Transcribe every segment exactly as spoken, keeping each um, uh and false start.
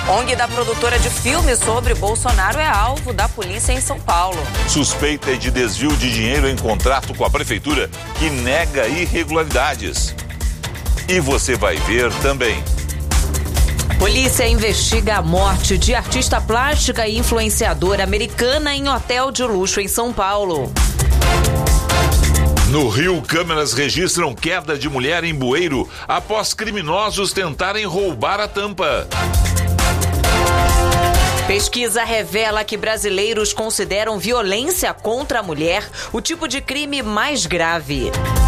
O N G da produtora de filmes sobre Bolsonaro é alvo da polícia em São Paulo. Suspeita de desvio de dinheiro em contrato com a prefeitura que nega irregularidades. E você vai ver também. Polícia investiga a morte de artista plástica e influenciadora americana em hotel de luxo em São Paulo. No Rio, câmeras registram queda de mulher em bueiro após criminosos tentarem roubar a tampa. Pesquisa revela que brasileiros consideram violência contra a mulher o tipo de crime mais grave.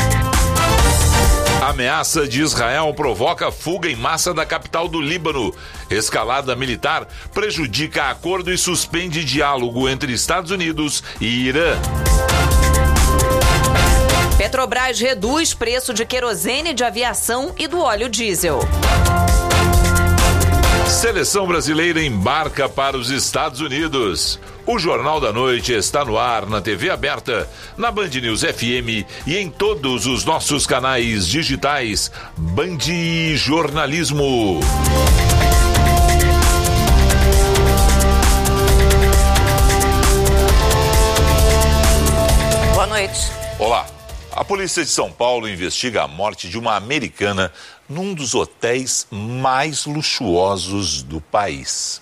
Ameaça de Israel provoca fuga em massa da capital do Líbano. Escalada militar prejudica acordo e suspende diálogo entre Estados Unidos e Irã. Petrobras reduz preço de querosene de aviação e do óleo diesel. Seleção brasileira embarca para os Estados Unidos. O Jornal da Noite está no ar na T V aberta, na Band News F M e em todos os nossos canais digitais. Band Jornalismo. Boa noite. Olá. A polícia de São Paulo investiga a morte de uma americana num dos hotéis mais luxuosos do país.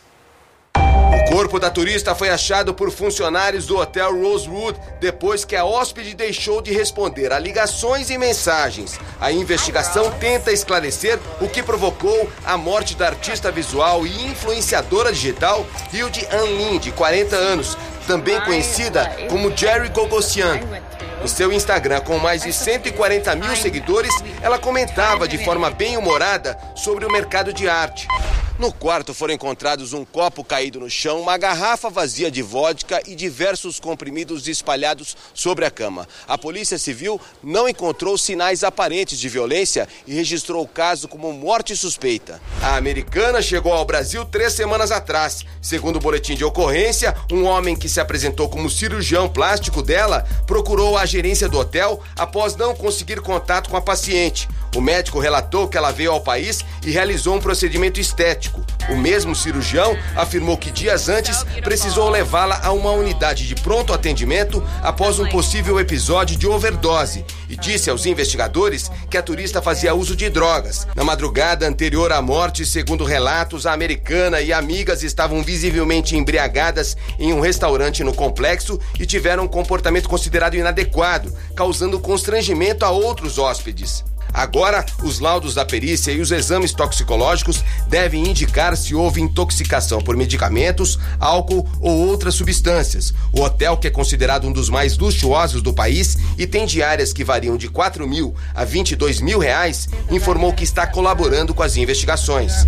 O corpo da turista foi achado por funcionários do Hotel Rosewood depois que a hóspede deixou de responder a ligações e mensagens. A investigação tenta esclarecer o que provocou a morte da artista visual e influenciadora digital Hilde Anlin, de quarenta anos, também conhecida como Jerry Gogossian. Em seu Instagram, com mais de cento e quarenta mil seguidores, ela comentava de forma bem-humorada sobre o mercado de arte. No quarto foram encontrados um copo caído no chão, uma garrafa vazia de vodka e diversos comprimidos espalhados sobre a cama. A Polícia Civil não encontrou sinais aparentes de violência e registrou o caso como morte suspeita. A americana chegou ao Brasil três semanas atrás. Segundo o boletim de ocorrência, um homem que se apresentou como cirurgião plástico dela procurou a gerência do hotel após não conseguir contato com a paciente. O médico relatou que ela veio ao país e realizou um procedimento estético. O mesmo cirurgião afirmou que dias antes precisou levá-la a uma unidade de pronto atendimento após um possível episódio de overdose e disse aos investigadores que a turista fazia uso de drogas. Na madrugada anterior à morte, segundo relatos, a americana e amigas estavam visivelmente embriagadas em um restaurante no complexo e tiveram um comportamento considerado inadequado, causando constrangimento a outros hóspedes. Agora, os laudos da perícia e os exames toxicológicos devem indicar se houve intoxicação por medicamentos, álcool ou outras substâncias. O hotel, que é considerado um dos mais luxuosos do país e tem diárias que variam de quatro mil a vinte e dois mil reais, informou que está colaborando com as investigações.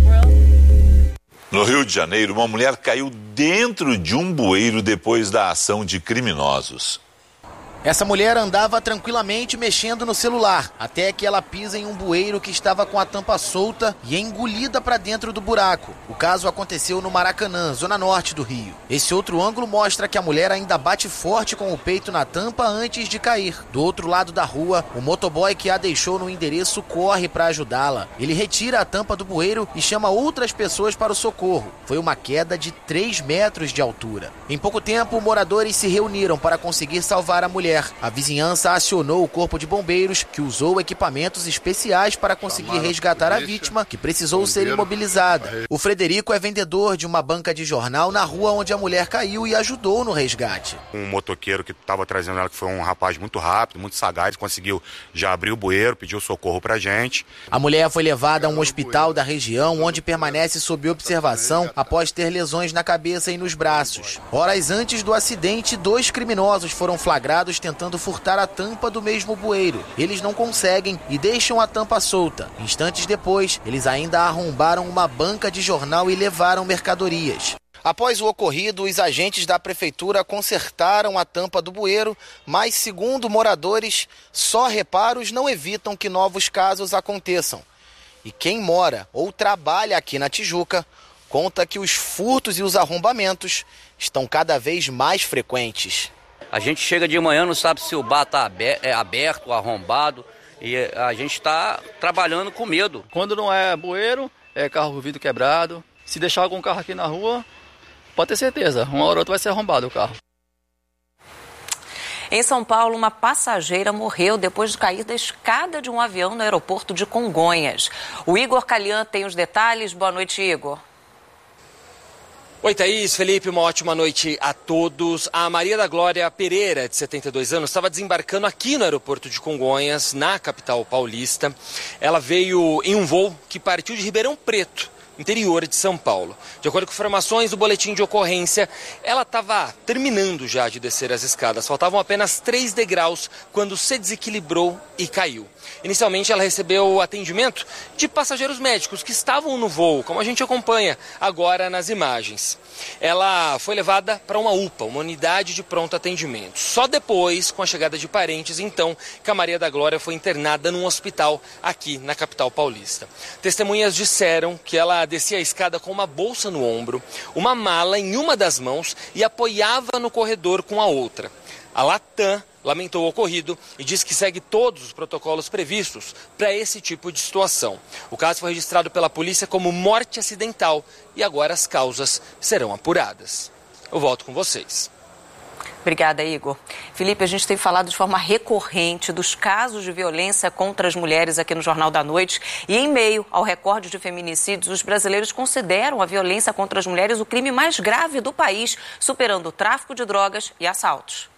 No Rio de Janeiro, uma mulher caiu dentro de um bueiro depois da ação de criminosos. Essa mulher andava tranquilamente mexendo no celular, até que ela pisa em um bueiro que estava com a tampa solta e é engolida para dentro do buraco. O caso aconteceu no Maracanã, zona norte do Rio. Esse outro ângulo mostra que a mulher ainda bate forte com o peito na tampa antes de cair. Do outro lado da rua, o motoboy que a deixou no endereço corre para ajudá-la. Ele retira a tampa do bueiro e chama outras pessoas para o socorro. Foi uma queda de três metros de altura. Em pouco tempo, moradores se reuniram para conseguir salvar a mulher. A vizinhança acionou o corpo de bombeiros, que usou equipamentos especiais para conseguir resgatar a vítima, que precisou ser imobilizada. O Frederico é vendedor de uma banca de jornal na rua onde a mulher caiu e ajudou no resgate. Um motoqueiro que estava trazendo ela, que foi um rapaz muito rápido, muito sagaz, conseguiu já abrir o bueiro, pediu socorro pra gente. A mulher foi levada a um hospital da região, onde permanece sob observação após ter lesões na cabeça e nos braços. Horas antes do acidente, dois criminosos foram flagrados tentando furtar a tampa do mesmo bueiro. Eles não conseguem e deixam a tampa solta. Instantes depois, eles ainda arrombaram uma banca de jornal e levaram mercadorias. Após o ocorrido, os agentes da prefeitura consertaram a tampa do bueiro, mas, segundo moradores, só reparos não evitam que novos casos aconteçam. E quem mora ou trabalha aqui na Tijuca conta que os furtos e os arrombamentos estão cada vez mais frequentes. A gente chega de manhã, não sabe se o bar está aberto, arrombado, e a gente está trabalhando com medo. Quando não é bueiro, é carro com vidro quebrado, Se deixar algum carro aqui na rua, pode ter certeza, uma hora ou outra vai ser arrombado o carro. Em São Paulo, uma passageira morreu depois de cair da escada de um avião no aeroporto de Congonhas. O Igor Calian tem os detalhes. Boa noite, Igor. Oi, Thaís, Felipe, uma ótima noite a todos. A Maria da Glória Pereira, de setenta e dois anos, estava desembarcando aqui no aeroporto de Congonhas, na capital paulista. Ela veio em um voo que partiu de Ribeirão Preto, interior de São Paulo. De acordo com informações do boletim de ocorrência, ela estava terminando já de descer as escadas. Faltavam apenas três degraus quando se desequilibrou e caiu. Inicialmente, ela recebeu atendimento de passageiros médicos que estavam no voo, como a gente acompanha agora nas imagens. Ela foi levada para uma U P A, uma unidade de pronto atendimento. Só depois, com a chegada de parentes, então, que a Maria da Glória foi internada num hospital aqui na capital paulista. Testemunhas disseram que ela descia a escada com uma bolsa no ombro, uma mala em uma das mãos e apoiava no corredor com a outra. A Latam lamentou o ocorrido e diz que segue todos os protocolos previstos para esse tipo de situação. O caso foi registrado pela polícia como morte acidental e agora as causas serão apuradas. Eu volto com vocês. Obrigada, Igor. Felipe, a gente tem falado de forma recorrente dos casos de violência contra as mulheres aqui no Jornal da Noite. E em meio ao recorde de feminicídios, os brasileiros consideram a violência contra as mulheres o crime mais grave do país, superando o tráfico de drogas e assaltos.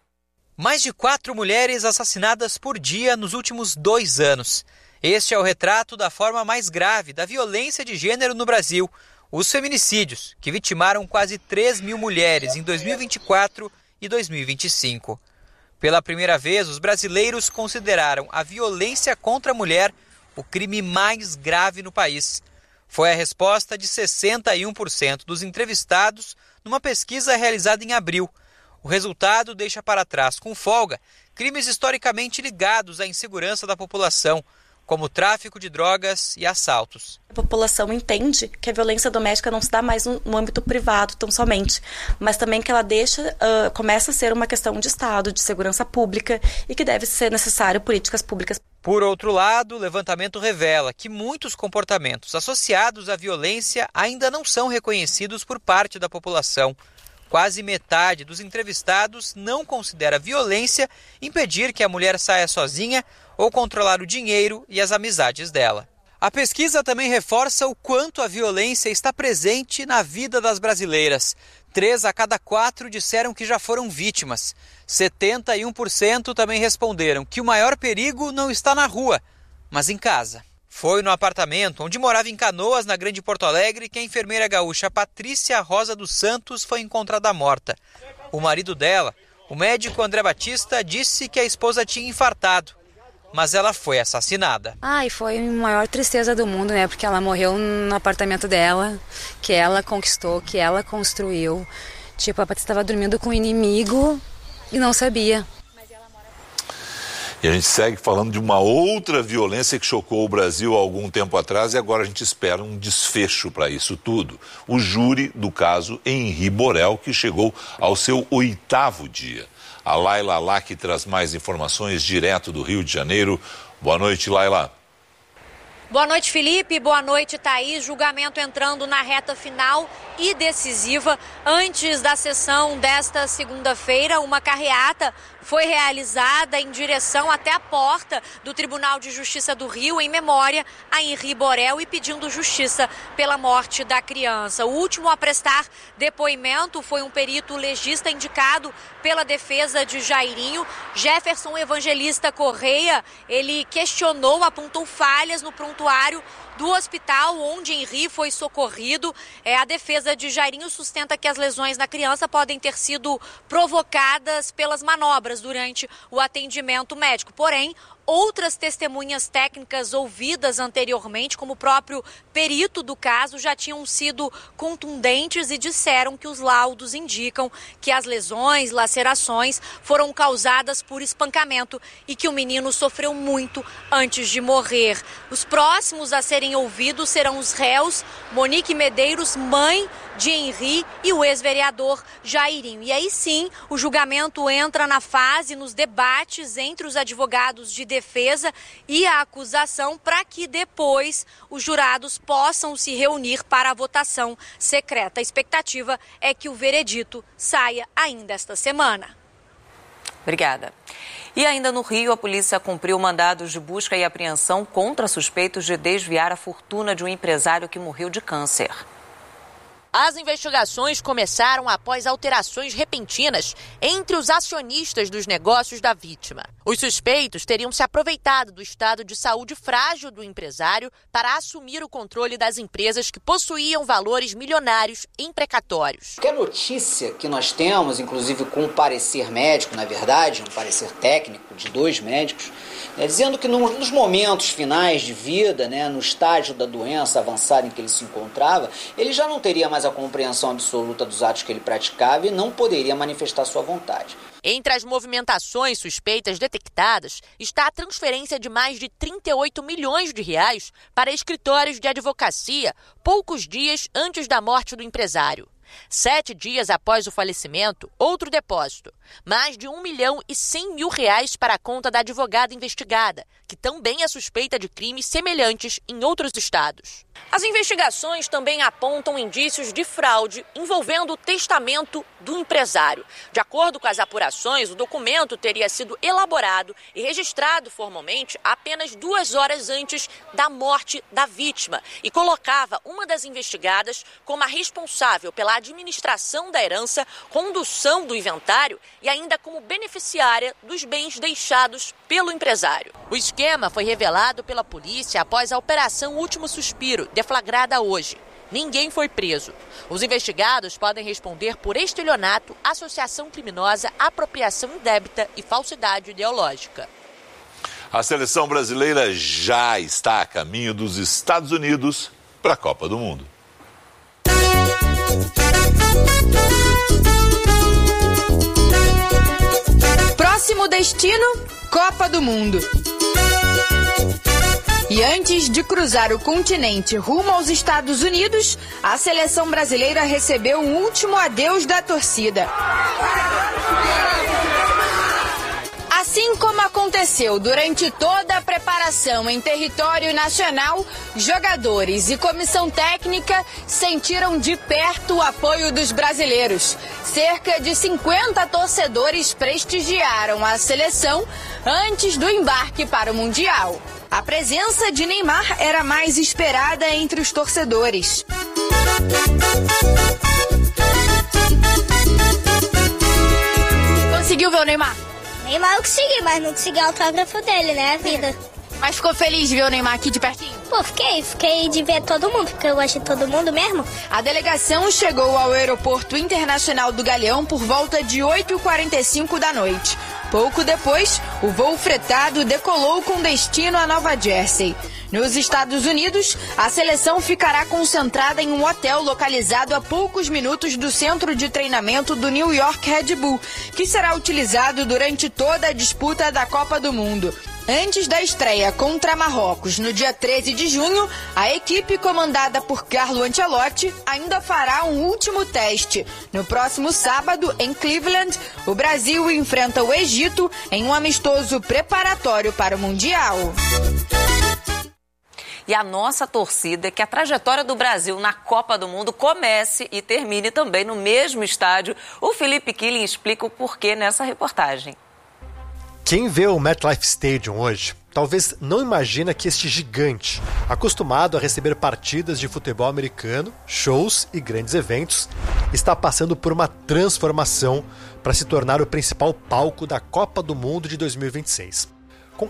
Mais de quatro mulheres assassinadas por dia nos últimos dois anos. Este é o retrato da forma mais grave da violência de gênero no Brasil. Os feminicídios, que vitimaram quase três mil mulheres em dois mil e vinte e quatro e dois mil e vinte e cinco. Pela primeira vez, os brasileiros consideraram a violência contra a mulher o crime mais grave no país. Foi a resposta de sessenta e um por cento dos entrevistados numa pesquisa realizada em abril. O resultado deixa para trás, com folga, crimes historicamente ligados à insegurança da população, como tráfico de drogas e assaltos. A população entende que a violência doméstica não se dá mais no, no âmbito privado tão somente, mas também que ela deixa, uh, começa a ser uma questão de Estado, de segurança pública e que deve ser necessário políticas públicas. Por outro lado, o levantamento revela que muitos comportamentos associados à violência ainda não são reconhecidos por parte da população. Quase metade dos entrevistados não considera violência impedir que a mulher saia sozinha ou controlar o dinheiro e as amizades dela. A pesquisa também reforça o quanto a violência está presente na vida das brasileiras. Três a cada quatro disseram que já foram vítimas. setenta e um por cento também responderam que o maior perigo não está na rua, mas em casa. Foi no apartamento onde morava em Canoas, na Grande Porto Alegre, que a enfermeira gaúcha Patrícia Rosa dos Santos foi encontrada morta. O marido dela, o médico André Batista, disse que a esposa tinha infartado, mas ela foi assassinada. Ai, foi a maior tristeza do mundo, né? Porque ela morreu no apartamento dela, que ela conquistou, que ela construiu. Tipo, a Patrícia estava dormindo com o inimigo e não sabia. E a gente segue falando de uma outra violência que chocou o Brasil há algum tempo atrás e agora a gente espera um desfecho para isso tudo. O júri do caso Henri Borel, que chegou ao seu oitavo dia. A Laila Lack traz mais informações direto do Rio de Janeiro. Boa noite, Laila. Boa noite, Felipe. Boa noite, Thaís. Julgamento entrando na reta final e decisiva. Antes da sessão desta segunda-feira, uma carreata foi realizada em direção até a porta do Tribunal de Justiça do Rio, em memória a Henri Borel e pedindo justiça pela morte da criança. O último a prestar depoimento foi um perito legista indicado pela defesa de Jairinho, Jefferson Evangelista Correia. Ele questionou, apontou falhas no prontuário do hospital onde Henri foi socorrido. É, a defesa de Jairinho sustenta que as lesões na criança podem ter sido provocadas pelas manobras durante o atendimento médico. Porém, outras testemunhas técnicas ouvidas anteriormente, como o próprio perito do caso, já tinham sido contundentes e disseram que os laudos indicam que as lesões, lacerações foram causadas por espancamento e que o menino sofreu muito antes de morrer. Os próximos a serem ouvidos serão os réus. Monique Medeiros, mãe de Henri e o ex-vereador Jairinho. E aí sim, o julgamento entra na fase, nos debates entre os advogados de defesa e a acusação, para que depois os jurados possam se reunir para a votação secreta. A expectativa é que o veredito saia ainda esta semana. Obrigada. E ainda no Rio, a polícia cumpriu mandados de busca e apreensão contra suspeitos de desviar a fortuna de um empresário que morreu de câncer. As investigações começaram após alterações repentinas entre os acionistas dos negócios da vítima. Os suspeitos teriam se aproveitado do estado de saúde frágil do empresário para assumir o controle das empresas que possuíam valores milionários em precatórios. Que a notícia que nós temos, inclusive com um parecer médico, na verdade, um parecer técnico de dois médicos, né, dizendo que no, nos momentos finais de vida, né, no estágio da doença avançada em que ele se encontrava, ele já não teria mais a compreensão absoluta dos atos que ele praticava e não poderia manifestar sua vontade. Entre as movimentações suspeitas detectadas está a transferência de mais de trinta e oito milhões de reais para escritórios de advocacia poucos dias antes da morte do empresário. Sete dias após o falecimento, outro depósito, mais de um milhão e cem mil reais para a conta da advogada investigada, que também é suspeita de crimes semelhantes em outros estados. As investigações também apontam indícios de fraude envolvendo o testamento do empresário. De acordo com as apurações, o documento teria sido elaborado e registrado formalmente apenas duas horas antes da morte da vítima e colocava uma das investigadas como a responsável pela administração da herança, condução do inventário e ainda como beneficiária dos bens deixados pelo empresário. O esquema foi revelado pela polícia após a Operação Último Suspiro, deflagrada hoje. Ninguém foi preso. Os investigados podem responder por estelionato, associação criminosa, apropriação indébita e falsidade ideológica. A seleção brasileira já está a caminho dos Estados Unidos para a Copa do Mundo. Próximo destino, Copa do Mundo. E antes de cruzar o continente rumo aos Estados Unidos, a seleção brasileira recebeu um último adeus da torcida. Assim como aconteceu durante toda a preparação em território nacional, jogadores e comissão técnica sentiram de perto o apoio dos brasileiros. Cerca de cinquenta torcedores prestigiaram a seleção antes do embarque para o Mundial. A presença de Neymar era mais esperada entre os torcedores. Conseguiu ver o Neymar? Neymar eu consegui, mas não consegui o autógrafo dele, né, vida. Mas ficou feliz de ver o Neymar aqui de pertinho? Pô, fiquei, fiquei de ver todo mundo, porque eu gosto de todo mundo mesmo. A delegação chegou ao Aeroporto Internacional do Galeão por volta de oito e quarenta e cinco da noite. Pouco depois, o voo fretado decolou com destino a Nova Jersey. Nos Estados Unidos, a seleção ficará concentrada em um hotel localizado a poucos minutos do centro de treinamento do New York Red Bull, que será utilizado durante toda a disputa da Copa do Mundo. Antes da estreia contra Marrocos, no dia treze de junho, a equipe comandada por Carlo Ancelotti ainda fará um último teste. No próximo sábado, em Cleveland, o Brasil enfrenta o Egito em um amistoso preparatório para o Mundial. E a nossa torcida é que a trajetória do Brasil na Copa do Mundo comece e termine também no mesmo estádio. O Felipe Killing explica o porquê nessa reportagem. Quem vê o MetLife Stadium hoje, talvez não imagina que este gigante, acostumado a receber partidas de futebol americano, shows e grandes eventos, está passando por uma transformação para se tornar o principal palco da Copa do Mundo de dois mil e vinte e seis.